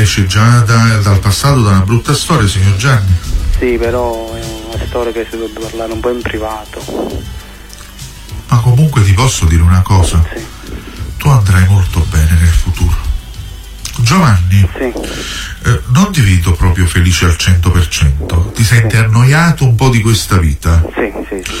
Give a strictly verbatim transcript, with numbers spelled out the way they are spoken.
esce già da, dal passato da una brutta storia, signor Gianni. Sì, però è una storia che si dovrebbe parlare un po' in privato. Ma comunque ti posso dire una cosa? Sì. Tu andrai molto bene nel futuro. Giovanni, Sì. eh, non ti vedo proprio felice al cento per cento. Ti senti sì. annoiato un po' di questa vita? Sì, sì, sì.